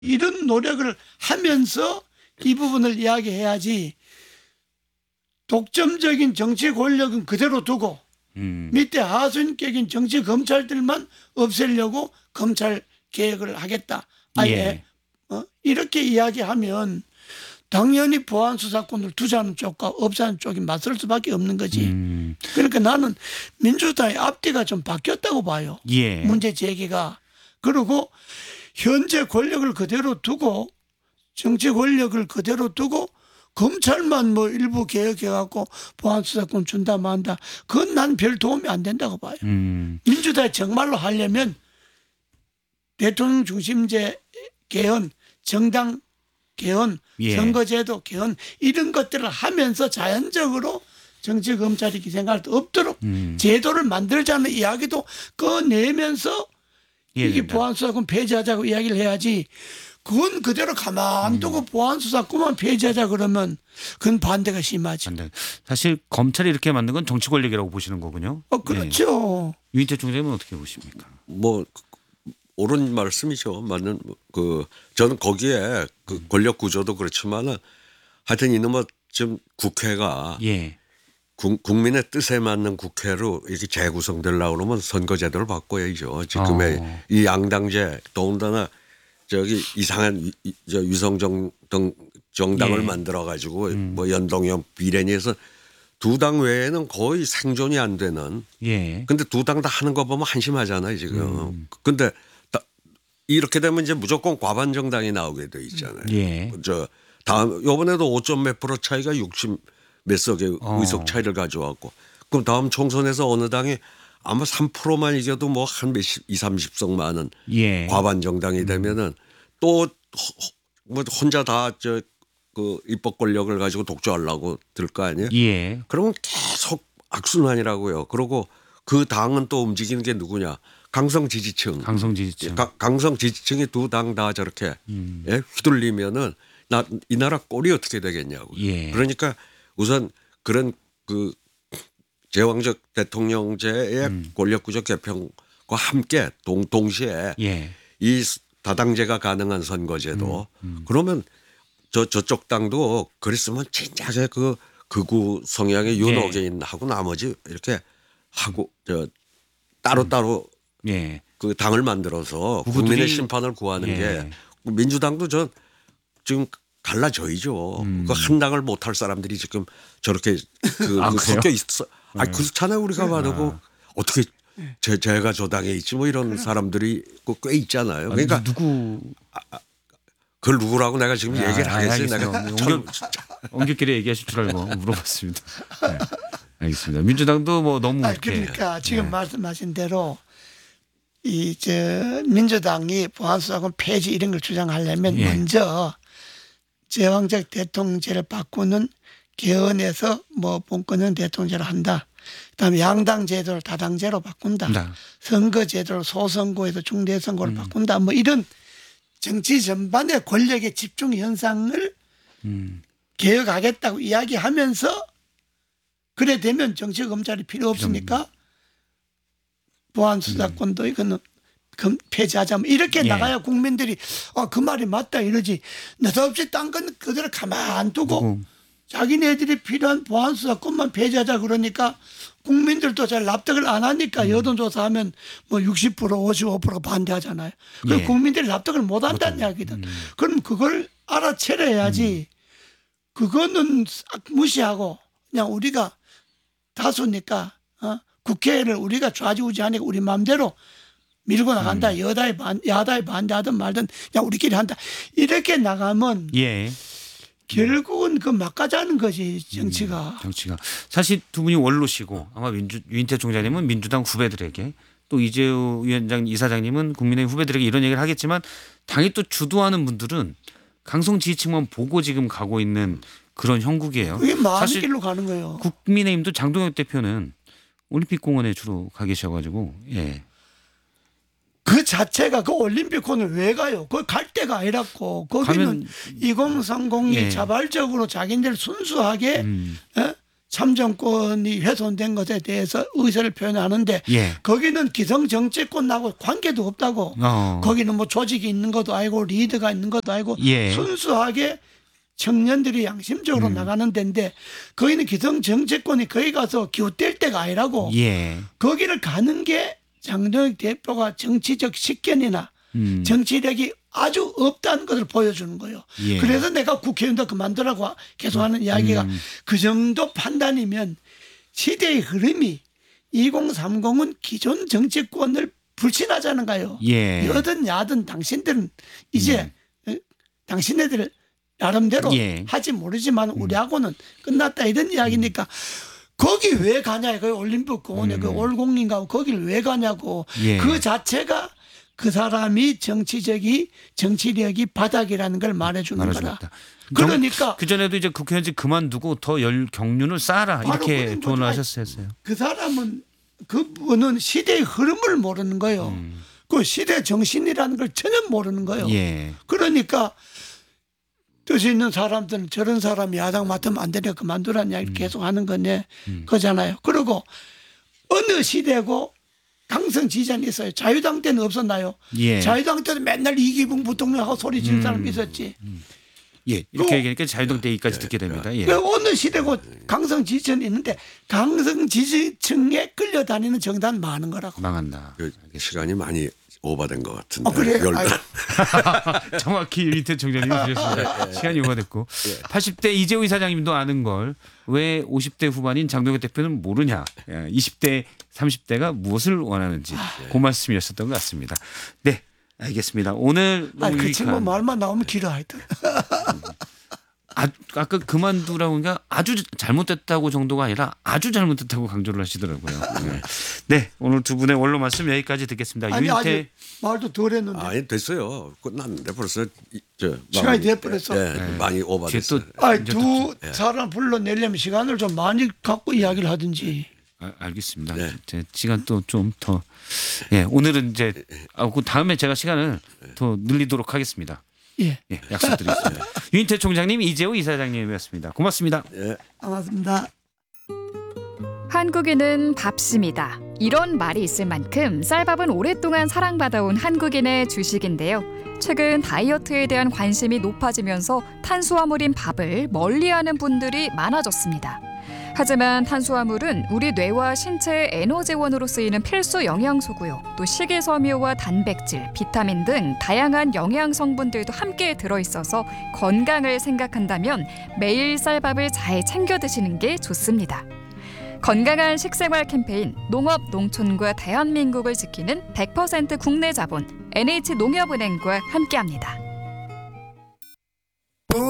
이런 노력을 하면서 이 부분을 이야기해야지 독점적인 정치 권력은 그대로 두고 밑에 하수인격인 정치 검찰들만 없애려고 검찰 개혁을 하겠다. 아예 이렇게 이야기하면 당연히 보안 수사권을 두자는 쪽과 없애는 쪽이 맞설 수밖에 없는 거지. 그러니까 나는 민주당의 앞뒤가 좀 바뀌었다고 봐요. 문제 제기가. 그리고 현재 권력을 그대로 두고 정치 권력을 그대로 두고 검찰만 뭐 일부 개혁해갖고 보안수사권 준다 만다. 그건 난 별 도움이 안 된다고 봐요. 민주당이 정말로 하려면 대통령 중심제 개헌, 정당 개헌, 선거제도 개헌 이런 것들을 하면서 자연적으로 정치검찰이 기생할 수 없도록 제도를 만들자는 이야기도 꺼내면서 이게 보안수사권 폐지하자고 이야기를 해야지. 그건 그대로 가만두고 보안수사권만 폐지하자 그러면 그건 반대가 심하죠. 사실 검찰이 이렇게 만든 건 정치 권력이라고 보시는 거군요. 그렇죠. 유인태 총장님은 어떻게 보십니까? 뭐 옳은 말씀이죠. 맞는 저는 거기에 그 권력 구조도 그렇지만은 하여튼 이놈의 지금 국회가 국민의 뜻에 맞는 국회로 이렇게 재구성되려고 그러면 선거제도를 바꿔야죠. 지금의 이 양당제 더군다나 저기 이상한 위성정 정당을 만들어 가지고 뭐 연동형 비례니에서 두 당 외에는 거의 생존이 안 되는. 근데 두 당 다 하는 거 보면 한심하잖아요 지금. 근데 이렇게 되면 이제 무조건 과반 정당이 나오게 돼 있잖아요. 저 다음 요번에도 5점 몇 프로 차이가 60 몇 석의 의석 차이를 가져왔고 그럼 다음 총선에서 어느 당이 아마 3%만 이겨도 뭐 한 몇십 20, 30석 많은 과반 정당이 되면은 또 뭐 혼자 다 그 입법 권력을 가지고 독주하려고 들 거 아니에요? 그러면 계속 악순환이라고요. 그리고 그 당은 또 움직이는 게 누구냐? 강성 지지층. 강성 지지층이 두 당 다 저렇게 휘둘리면은 이 나라 꼴이 어떻게 되겠냐고. 그러니까 우선 그런 그 제왕적 대통령제의 권력구조 개편과 함께 동시에 이 다당제가 가능한 선거제도 그러면 저쪽 당도 그랬으면 진작에 그 극우 성향의 윤호개인하고 나머지 이렇게 하고 따로따로 그 당을 만들어서 국민의 심판을 구하는 게 민주당도 저 지금 갈라져야죠. 그 한 당을 못할 사람들이 지금 저렇게 섞여 있어. 그렇잖아요. 우리가 봐도 어떻게 제가 저 당에 있지 뭐 이런 사람들이 꽤 있잖아요. 그러니까 그걸 누구라고 내가 지금 얘기를 하겠어요. 내가 옮겨끼리 얘기하실 줄 알고 물어봤습니다. 알겠습니다. 민주당도 뭐 너무 그러니까 지금 말씀하신 대로 민주당이 보안수사권 폐지 이런 걸 주장하려면 먼저 제왕적 대통령제를 바꾸는 개헌에서 뭐 본권은 대통령제를 한다. 그다음에 양당 제도를 다당제로 바꾼다. 선거 제도를 소선거에서 중대선거를 바꾼다. 뭐 이런 정치 전반의 권력의 집중 현상을 개혁하겠다고 이야기하면서 그래 되면 정치 검찰이 필요 없으니까 보안 수사권도 이거는 폐지하자. 이렇게 나가야 국민들이 그 말이 맞다 이러지. 느닷없이 딴 건 그대로 가만 두고 자기네들이 필요한 보안 수사권만 폐지하자 그러니까 국민들도 잘 납득을 안 하니까 여론조사하면 뭐 60% 55% 반대하잖아요. 그럼 국민들이 납득을 못 한다는 이야기든. 그럼 그걸 알아채려야지. 그거는 싹 무시하고 그냥 우리가 다수니까 국회를 우리가 좌지우지하니까 우리 마음대로 밀고 나간다. 야당이 반대하든 말든 그냥 우리끼리 한다. 이렇게 나가면 결국은 그 막가자는 거지 정치가. 사실 두 분이 원로시고 아마 유인태 총장님은 민주당 후배들에게 또 이재우 이사장님은 국민의힘 후배들에게 이런 얘기를 하겠지만 당이 또 주도하는 분들은 강성 지지층만 보고 지금 가고 있는 그런 형국이에요. 그게 많은 길로 가는 거예요. 국민의힘도 장동혁 대표는 올림픽공원에 주로 가 계셔가지고 그 자체가 그 올림픽콘을 왜 가요? 그 갈 데가 아니라고. 거기는 2030이 자발적으로 자기들 순수하게 참정권이 훼손된 것에 대해서 의사를 표현하는데 예. 거기는 기성 정치권하고 관계도 없다고. 거기는 뭐 조직이 있는 것도 아니고 리더가 있는 것도 아니고 예. 순수하게 청년들이 양심적으로 나가는 데인데 거기는 기성 정치권이 거기 가서 기웃댈 때가 아니라고. 예. 거기를 가는 게 장동혁 대표가 정치적 식견이나 정치력이 아주 없다는 것을 보여주는 거예요. 예. 그래서 내가 국회의원도 그만두라고 계속하는 이야기가 그 정도 판단이면 시대의 흐름이 2030은 기존 정치권을 불신하자는가요? 예. 여든 야든 당신들은 이제 당신네들 나름대로 예. 하지 모르지만 우리하고는 끝났다 이런 이야기니까 거기 왜 가냐 그 올림픽 공원에 그 올공인가 거기를 왜 가냐고. 예. 그 자체가 그 사람이 정치력이 바닥이라는 걸 말해주는 거라. 그러니까 그 전에도 이제 국회의원직 그만두고 더 경륜을 쌓아라 이렇게 조언을 하셨어요. 그 사람은 그분은 시대의 흐름을 모르는 거예요. 그 시대 정신이라는 걸 전혀 모르는 거예요. 예. 그러니까 뜻이 있는 사람들은 저런 사람이 야당 맡으면 안 되냐 그만두라는 이야기를 계속 하는 거네. 그잖아요. 그리고 어느 시대고 강성 지지자는 있어요. 자유당 때는 없었나요? 예. 자유당 때는 맨날 이기붕 부통령하고 소리 지르는 사람이 있었지. 예. 이렇게 얘기하니까 자유당 때까지 듣게 됩니다. 예. 어느 시대고 강성 지지층이 있는데 강성 지지층에 끌려다니는 정당은 많은 거라고. 망한다. 시간이 많이 오버된 것 같은데. 그래요? 정확히 유인태 총장님이 주셨습니다. 시간이 오버됐고 80대 이재호 이사장님도 아는 걸 왜 50대 후반인 장동혁 대표는 모르냐. 20대 30대가 무엇을 원하는지 그 말씀이었었던 것 같습니다. 네. 알겠습니다. 오늘 그 친구 말만 나오면 길어 하여튼. 아까 그만두라고 하니까 아주 잘못됐다고 정도가 아니라 아주 잘못됐다고 강조를 하시더라고요. 네, 오늘 두 분의 원로 말씀 여기까지 듣겠습니다. 아니 유인태 아직 말도 덜 했는데. 아니 됐어요. 끝났는데 벌써 시간이 돼버렸어. 많이 오버됐어요. 두 사람 불러내려면 시간을 좀 많이 갖고 이야기를 하든지. 알겠습니다. 제 시간 또 좀 더. 예, 오늘은 이제 그 다음에 제가 시간을 더 늘리도록 하겠습니다. 예, 약속드리겠습니다. 유인태 총장님, 이재호 이사장님이었습니다. 고맙습니다. 고맙습니다. 한국인은 밥심이다. 이런 말이 있을 만큼 쌀밥은 오랫동안 사랑받아온 한국인의 주식인데요. 최근 다이어트에 대한 관심이 높아지면서 탄수화물인 밥을 멀리하는 분들이 많아졌습니다. 하지만 탄수화물은 우리 뇌와 신체의 에너지원으로 쓰이는 필수 영양소고요. 또 식이섬유와 단백질, 비타민 등 다양한 영양 성분들도 함께 들어있어서 건강을 생각한다면 매일 쌀밥을 잘 챙겨 드시는 게 좋습니다. 건강한 식생활 캠페인 농업, 농촌과 대한민국을 지키는 100% 국내 자본 NH농협은행과 함께합니다.